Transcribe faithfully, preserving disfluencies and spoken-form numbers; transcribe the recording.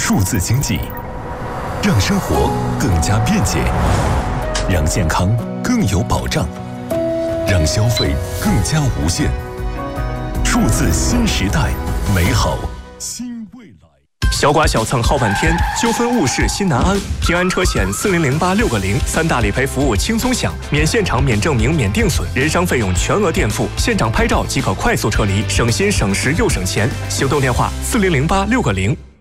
数字经济，让生活更加便捷，让健康更有保障，让消费更加无限。数字新时代，美好新未来。 小剐小蹭耗半天，纠纷误事心难安。平安车险四零零八六个零，三大理赔服务轻松享，免现场、免证明、免定损，人伤费用全额垫付，现场拍照即可快速撤离，省心省时又省钱。行动电话：四零零八六个零。